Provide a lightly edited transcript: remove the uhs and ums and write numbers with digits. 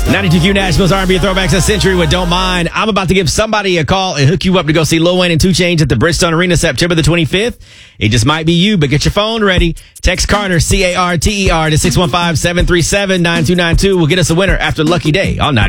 92Q Nashville's R&B Throwbacks of Century with Don't Mind. I'm about to give somebody a call and hook you up to go see Lil Wayne and 2 Chainz at the Bridgestone Arena September the 25th. It just might be you, but get your phone ready. Text Carter, CARTER, to 615-737-9292. We'll get us a winner after Lucky Day on 92.